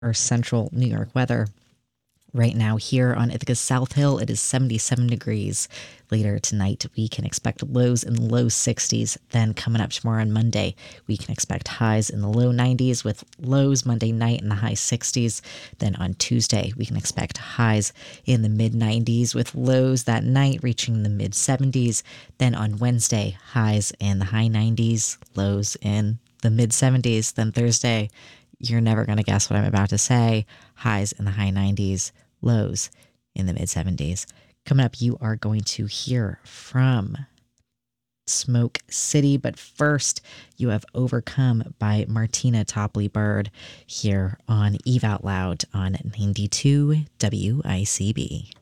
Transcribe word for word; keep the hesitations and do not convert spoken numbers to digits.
Our central New York weather. Right now here on Ithaca's South Hill, it is seventy-seven degrees. Later tonight, we can expect lows in the low sixties. Then coming up tomorrow on Monday, we can expect highs in the low nineties with lows Monday night in the high sixties. Then on Tuesday, we can expect highs in the mid nineties with lows that night reaching the mid seventies. Then on Wednesday, highs in the high nineties, lows in the mid seventies. Then Thursday, you're never going to guess what I'm about to say. Highs in the high nineties, lows in the mid seventies. Coming up, you are going to hear from Smoke City. But first, you have Overcome by Martina Topley Bird here on Eve Out Loud on ninety-two W I C B.